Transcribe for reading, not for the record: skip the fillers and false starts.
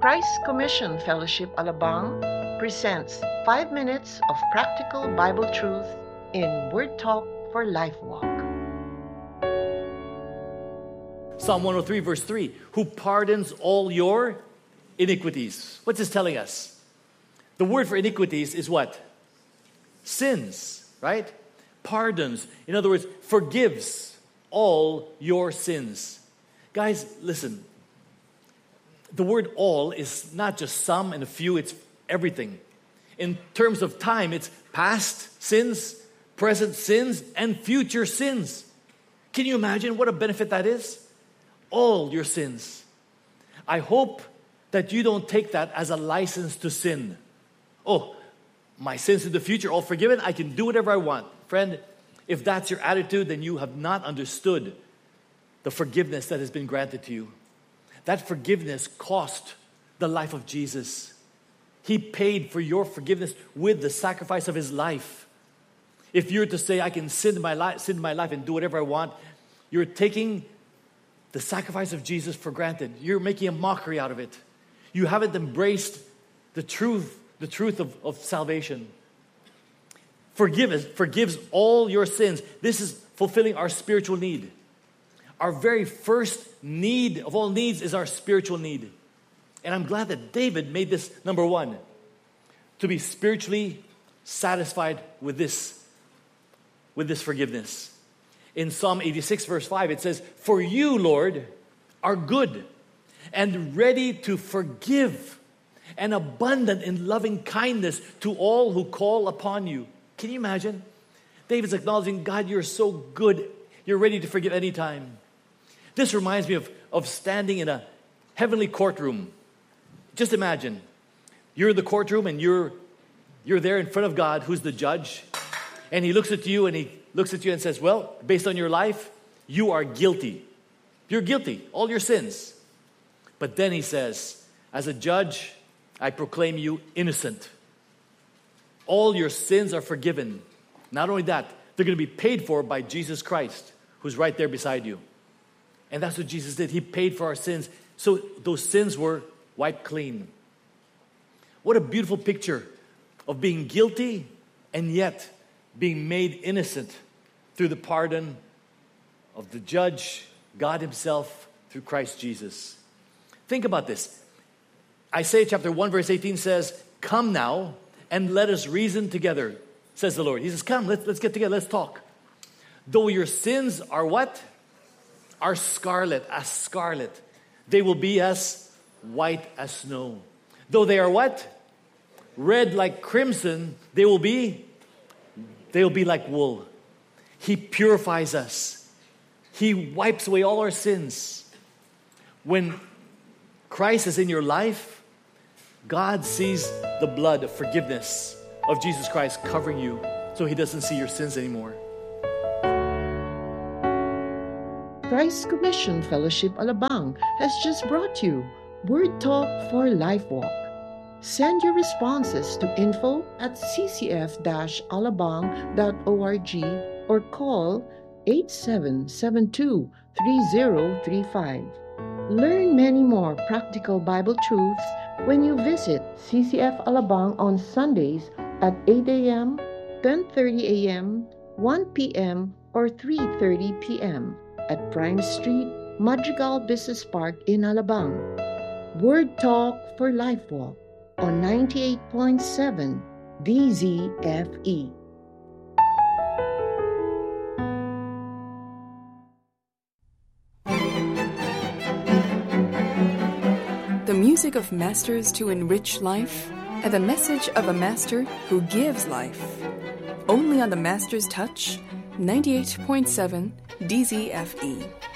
Christ Commission Fellowship Alabang presents 5 minutes of practical Bible truth in Word Talk for Life Walk. Psalm 103 verse 3, who pardons all your iniquities. What's this telling us? The word for iniquities is what? Sins, right? Pardons. In other words, forgives all your sins. Guys, listen. The word all is not just some and a few, it's everything. In terms of time, it's past sins, present sins, and future sins. Can you imagine what a benefit that is? All your sins. I hope that you don't take that as a license to sin. Oh, my sins in the future all forgiven, I can do whatever I want. Friend, if that's your attitude, then you have not understood the forgiveness that has been granted to you. That forgiveness cost the life of Jesus. He paid for your forgiveness with the sacrifice of His life. If you're to say, I can sin in my life and do whatever I want, you're taking the sacrifice of Jesus for granted. You're making a mockery out of it. You haven't embraced the truth of salvation. Forgives all your sins. This is fulfilling our spiritual need. Our very first need of all needs is our spiritual need. And I'm glad that David made this number one, to be spiritually satisfied with this forgiveness. In Psalm 86 verse 5 it says, for you, Lord, are good and ready to forgive and abundant in loving kindness to all who call upon you. Can you imagine? David's acknowledging, God, you're so good. You're ready to forgive anytime. This reminds me of standing in a heavenly courtroom. Just imagine, you're in the courtroom and you're there in front of God, who's the judge, and He looks at you and says, well, based on your life, you are guilty. You're guilty, all your sins. But then He says, as a judge, I proclaim you innocent. All your sins are forgiven. Not only that, they're going to be paid for by Jesus Christ, who's right there beside you. And that's what Jesus did. He paid for our sins. So those sins were wiped clean. What a beautiful picture of being guilty and yet being made innocent through the pardon of the judge, God Himself, through Christ Jesus. Think about this. Isaiah chapter 1 verse 18 says, come now and let us reason together, says the Lord. He says, come, let's get together, let's talk. Though your sins are what? Are scarlet, as scarlet. They will be as white as snow. Though they are what? Red like crimson, they will be like wool. He purifies us. He wipes away all our sins. When Christ is in your life, God sees the blood of forgiveness of Jesus Christ covering you, so He doesn't see your sins anymore. Christ Commission Fellowship Alabang has just brought you Word Talk for Life Walk. Send your responses to info@ccf-alabang.org or call 8772-3035. Learn many more practical Bible truths when you visit CCF Alabang on Sundays at 8 a.m., 10:30 a.m., 1 p.m., or 3:30 p.m. at Prime Street, Madrigal Business Park in Alabang. Word Talk for Life Walk on 98.7 DZFE. The music of masters to enrich life, and the message of a master who gives life. Only on the Master's Touch, 98.7 DZFE.